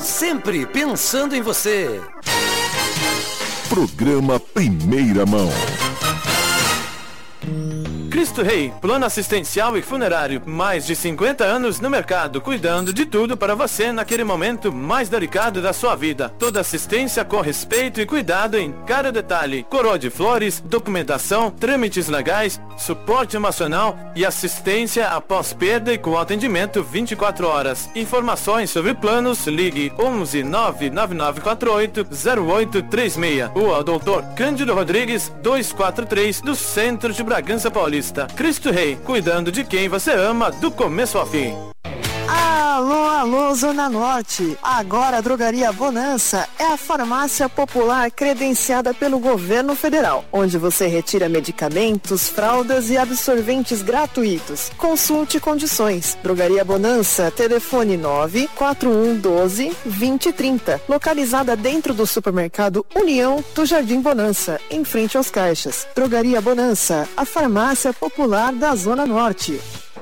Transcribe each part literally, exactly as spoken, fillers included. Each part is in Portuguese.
sempre pensando em você. Programa Primeira Mão. Cristo Rei, plano assistencial e funerário. Mais de cinquenta anos no mercado, cuidando de tudo para você naquele momento mais delicado da sua vida. Toda assistência com respeito e cuidado em cada detalhe. Coroa de flores, documentação, trâmites legais, suporte emocional e assistência após perda e com atendimento vinte e quatro horas. Informações sobre planos, ligue onze nove nove nove quatro oito zero oito três seis. O doutor Cândido Rodrigues, duzentos e quarenta e três, do centro de Bragança Paulista. Cristo Rei, cuidando de quem você ama do começo ao fim. Alô, alô, Zona Norte. Agora a Drogaria Bonança é a farmácia popular credenciada pelo governo federal, onde você retira medicamentos, fraldas e absorventes gratuitos. Consulte condições. Drogaria Bonança, telefone nove quatro um um dois zero zero três zero, localizada dentro do supermercado União do Jardim Bonança, em frente aos caixas. Drogaria Bonança, a farmácia popular da Zona Norte.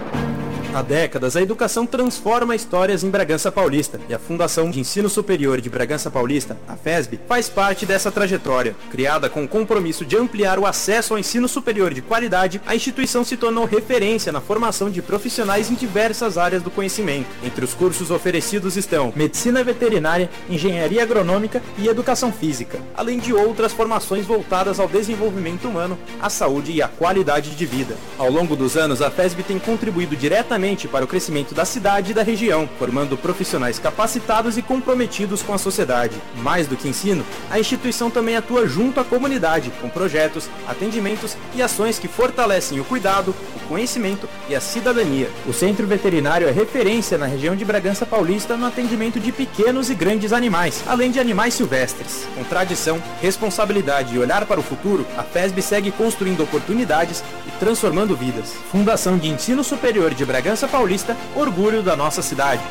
Há décadas, a educação transforma histórias em Bragança Paulista, e a Fundação de Ensino Superior de Bragança Paulista, a FESB, faz parte dessa trajetória. Criada com o compromisso de ampliar o acesso ao ensino superior de qualidade, a instituição se tornou referência na formação de profissionais em diversas áreas do conhecimento. Entre os cursos oferecidos estão Medicina Veterinária, Engenharia Agronômica e Educação Física, além de outras formações voltadas ao desenvolvimento humano, à saúde e à qualidade de vida. Ao longo dos anos, a FESB tem contribuído diretamente para o crescimento da cidade e da região, formando profissionais capacitados e comprometidos com a sociedade. Mais do que ensino, a instituição também atua junto à comunidade, com projetos, atendimentos e ações que fortalecem o cuidado, o conhecimento e a cidadania. O Centro Veterinário é referência na região de Bragança Paulista no atendimento de pequenos e grandes animais, além de animais silvestres. Com tradição, responsabilidade e olhar para o futuro, a FESB segue construindo oportunidades e transformando vidas. Fundação de Ensino Superior de Bragança Paulista, orgulho da nossa cidade.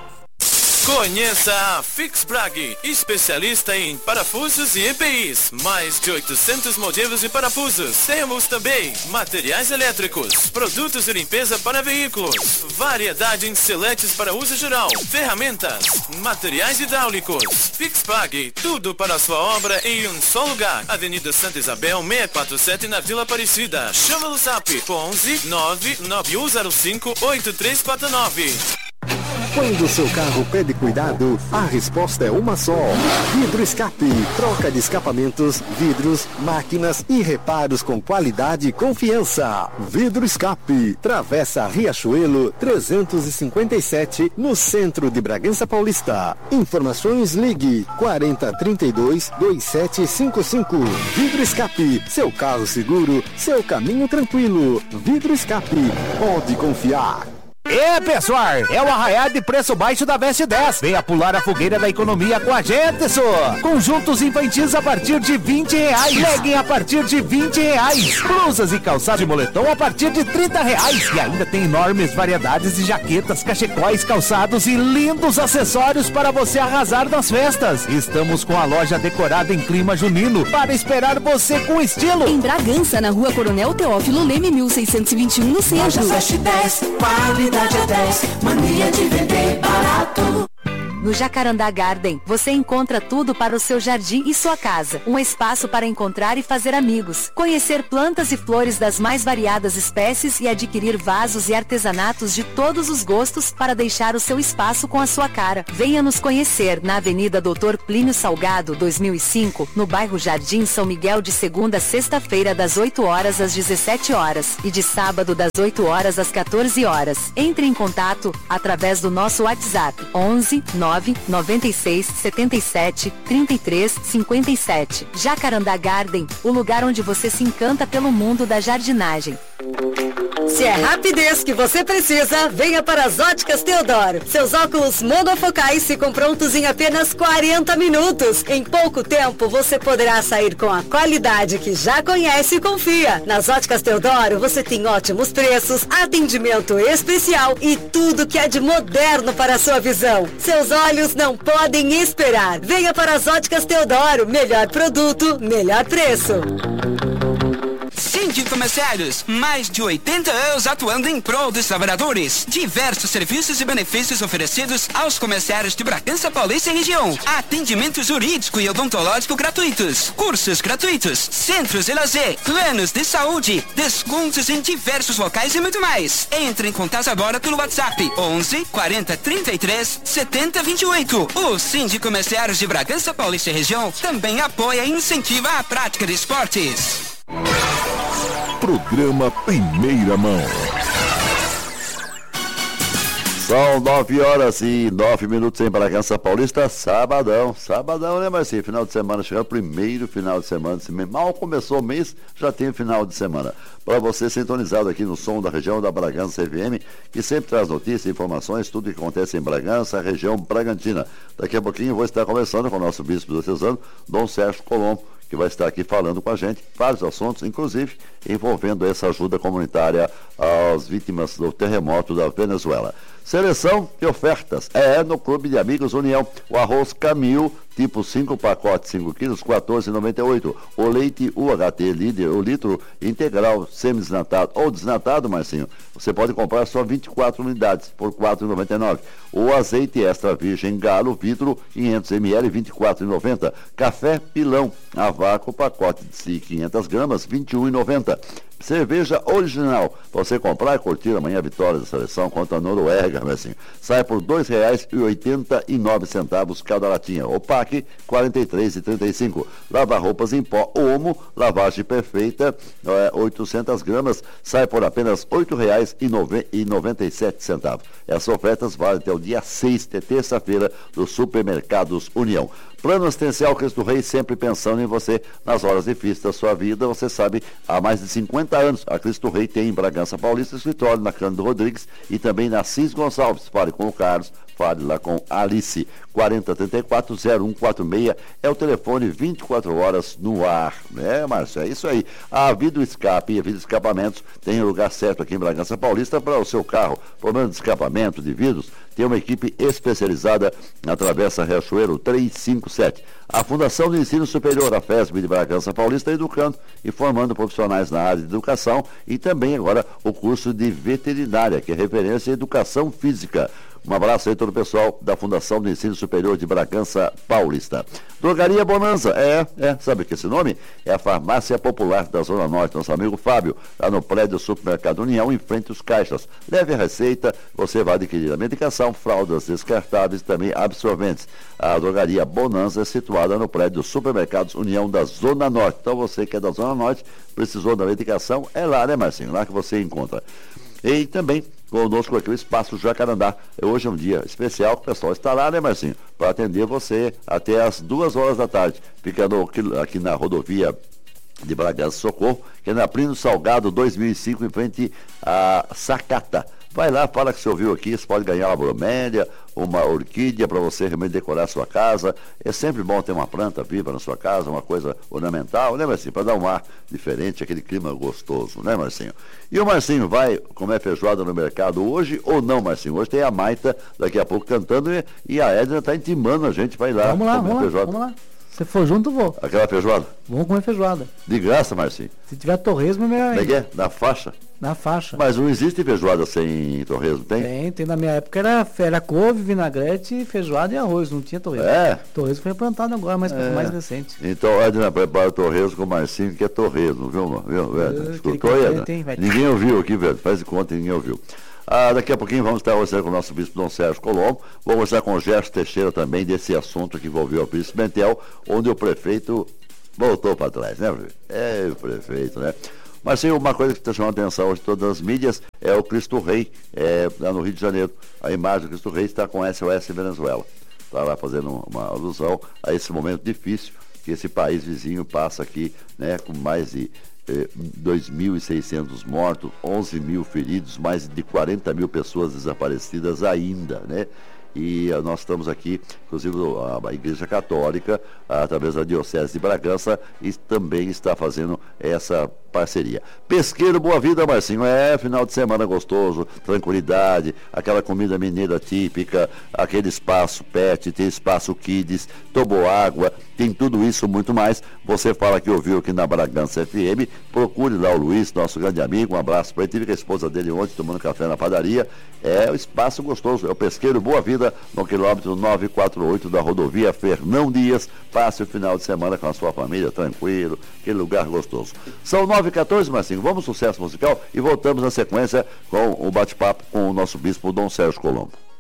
Conheça a Fixbrag, especialista em parafusos e E P Is. Mais de oitocentos modelos de parafusos. Temos também materiais elétricos, produtos de limpeza para veículos, variedade em seletes para uso geral, ferramentas, materiais hidráulicos. Fixbrag, tudo para a sua obra em um só lugar. Avenida Santa Isabel, seiscentos e quarenta e sete, na Vila Aparecida. Chama no zap onze nove nove um zero cinco oito três quatro nove. Quando o seu carro pede cuidado, a resposta é uma só. Vidro Escape, troca de escapamentos, vidros, máquinas e reparos com qualidade e confiança. Vidro Escape, Travessa Riachuelo trezentos e cinquenta e sete, no centro de Bragança Paulista. Informações, ligue quarenta, trinta e dois, vinte e sete cinquenta e cinco. Vidro Escape, seu carro seguro, seu caminho tranquilo. Vidro Escape, pode confiar. É, pessoal, é o arraial de preço baixo da Veste dez. Venha pular a fogueira da economia com a gente, só. Conjuntos infantis a partir de vinte reais. Legging a partir de vinte reais. Blusas e calçado de moletom a partir de trinta reais. E ainda tem enormes variedades de jaquetas, cachecóis, calçados e lindos acessórios para você arrasar nas festas. Estamos com a loja decorada em clima junino para esperar você com estilo. Em Bragança, na rua Coronel Teófilo Leme, mil seiscentos e vinte e um, no centro. Veste dez, qualidade é dez, mania de vender barato. No Jacarandá Garden, você encontra tudo para o seu jardim e sua casa. Um espaço para encontrar e fazer amigos. Conhecer plantas e flores das mais variadas espécies e adquirir vasos e artesanatos de todos os gostos para deixar o seu espaço com a sua cara. Venha nos conhecer na Avenida doutor Plínio Salgado, dois mil e cinco, no bairro Jardim São Miguel, de segunda a sexta-feira das oito horas às dezessete horas e de sábado das oito horas às quatorze horas. Entre em contato através do nosso WhatsApp onze nove noventa e seis, setenta e sete, trinta e três, cinquenta e sete. Jacarandá Garden, o lugar onde você se encanta pelo mundo da jardinagem. Se é rapidez que você precisa, venha para as Óticas Teodoro. Seus óculos monofocais ficam prontos em apenas quarenta minutos. Em pouco tempo, você poderá sair com a qualidade que já conhece e confia. Nas Óticas Teodoro, você tem ótimos preços, atendimento especial e tudo que é de moderno para a sua visão. Seus olhos não podem esperar. Venha para as Óticas Teodoro. Melhor produto, melhor preço. Sim, Sindicomerciários, mais de oitenta anos atuando em prol dos trabalhadores. Diversos serviços e benefícios oferecidos aos comerciários de Bragança Paulista e região. Atendimento jurídico e odontológico gratuitos. Cursos gratuitos. Centros de lazer. Planos de saúde. Descontos em diversos locais e muito mais. Entre em contato agora pelo WhatsApp onze, quarenta, trinta e três, setenta, vinte e oito. O Sindicomerciários de Bragança Paulista e região também apoia e incentiva a prática de esportes. Programa Primeira Mão. São nove horas e nove minutos em Bragança Paulista, sabadão, sabadão, né, Marcinho? Final de semana, chegando o primeiro final de semana, mal começou o mês, já tem o final de semana. Para você sintonizado aqui no som da região da Bragança F M, que sempre traz notícias, informações, tudo que acontece em Bragança, região Bragantina. Daqui a pouquinho eu vou estar conversando com o nosso bispo diocesano, Dom Sérgio Colombo, que vai estar aqui falando com a gente, vários assuntos, inclusive envolvendo essa ajuda comunitária às vítimas do terremoto da Venezuela. Seleção de ofertas é no Clube de Amigos União. O arroz Camil, tipo cinco pacotes, cinco quilos, quatorze reais e noventa e oito centavos. O leite U H T líder, o litro integral, semi-desnatado ou desnatado, Marcinho, você pode comprar só vinte e quatro unidades por quatro reais e noventa e nove centavos. O azeite extra virgem Galo, vidro, quinhentos mililitros, vinte e quatro reais e noventa centavos. Café Pilão, a vácuo, pacote de quinhentas gramas, vinte e um reais e noventa centavos. Cerveja original, para você comprar e curtir amanhã a vitória da seleção contra a Noruega, assim, sai por dois reais e oitenta e nove centavos cada latinha. O P A C, quarenta e três reais e trinta e cinco centavos. Lavar roupas em pó Omo, lavagem perfeita, é, oitocentas gramas, sai por apenas oito reais e noventa e sete centavos. Essas ofertas valem até o dia seis de terça-feira dos Supermercados União. Plano Assistencial Cristo Rei, sempre pensando em você nas horas difíceis da sua vida. Você sabe, há mais de cinquenta anos, a Cristo Rei tem em Bragança Paulista escritório na Cândido Rodrigues e também na Cis Gonçalves. Fale com o Carlos, fale lá com a Alice. quarenta, trinta e quatro, zero um quatro seis é o telefone vinte e quatro horas no ar, né, Márcio? É isso aí. A Vidro Escape e a Vidro Escapamentos tem o lugar certo aqui em Bragança Paulista para o seu carro. Problema de escapamento, de vidros, tem uma equipe especializada na Travessa Riachuelo trezentos e cinquenta e sete. A Fundação de Ensino Superior, a FESB de Bragança Paulista, educando e formando profissionais na área de educação e também agora o curso de veterinária, que é referência em educação física. Um abraço aí a todo o pessoal da Fundação de Ensino Superior de Bragança Paulista. Drogaria Bonanza, é, é, sabe que esse nome? É a Farmácia Popular da Zona Norte, nosso amigo Fábio, lá no prédio do Supermercado União, em frente aos caixas. Leve a receita, você vai adquirir a medicação, fraldas descartáveis e também absorventes. A Drogaria Bonanza é situada no prédio do Supermercados União da Zona Norte. Então você que é da Zona Norte, precisou da medicação, é lá, né, Marcinho? Lá que você encontra. E também conosco aqui o Espaço Jacarandá. Hoje é um dia especial que o pessoal está lá, né, Marcinho? Para atender você até as duas horas da tarde. Fica no, aqui na rodovia de Bragança Socorro, que é na Plínio Salgado dois mil e cinco, em frente a Sacata. Vai lá, fala que você ouviu aqui, você pode ganhar uma bromélia, uma orquídea para você realmente decorar a sua casa. É sempre bom ter uma planta viva na sua casa, uma coisa ornamental, né, Marcinho? Para dar um ar diferente, aquele clima gostoso, né, Marcinho? E o Marcinho vai comer feijoada no mercado hoje ou não, Marcinho? Hoje tem a Maita daqui a pouco cantando e, e a Edna está intimando a gente, vai lá. Vamos lá, comer vamos feijoada. lá, vamos lá. Se for junto, vou. Aquela feijoada? Vamos comer feijoada. De graça, Marcinho? Se tiver torresmo, é melhor ainda. Como é que é? Na faixa? Na faixa. Mas não existe feijoada sem torresmo, tem? Tem, tem. Na minha época era, era couve, vinagrete, feijoada e arroz, não tinha torresmo. É? Torresmo foi plantado agora, mas É. mais recente. Então, Edna, prepara o torresmo com o Marcinho, que é torresmo, viu, mano? Viu, Edna? É, Escutou, aquele Edna? tem, vai ter. Ninguém ouviu aqui, velho. Faz de conta que ninguém ouviu. Ah, daqui a pouquinho vamos estar conversando com o nosso bispo Dom Sérgio Colombo. Vamos conversar com o Gerson Teixeira também desse assunto que envolveu o príncipe Bentel, onde o prefeito voltou para trás, né, prefeito? É, o prefeito, né? Mas sim, uma coisa que está chamando a atenção hoje em todas as mídias é o Cristo Rei, é, lá no Rio de Janeiro. A imagem do Cristo Rei está com S O S Venezuela. Está lá fazendo uma alusão a esse momento difícil que esse país vizinho passa aqui, né, com mais de eh, dois mil e seiscentos mortos, onze mil feridos, mais de quarenta mil pessoas desaparecidas ainda, né? E uh, nós estamos aqui, inclusive a, a Igreja Católica, uh, através da Diocese de Bragança, e também está fazendo essa parceria. Pesqueiro Boa Vida, Marcinho, é final de semana gostoso, tranquilidade, aquela comida mineira típica, aquele espaço pet, tem espaço kids, toboágua, tem tudo isso, muito mais. Você fala que ouviu aqui na Bragança F M, procure lá o Luiz, nosso grande amigo, um abraço para ele. Tive com a esposa dele ontem tomando café na padaria. É o espaço gostoso, é o Pesqueiro Boa Vida, no quilômetro novecentos e quarenta e oito da rodovia Fernão Dias. Passe o final de semana com a sua família, tranquilo, aquele lugar gostoso. São nove e quatorze, Marcinho, vamos ao sucesso musical e voltamos na sequência com o bate-papo com o nosso bispo Dom Sérgio Colombo.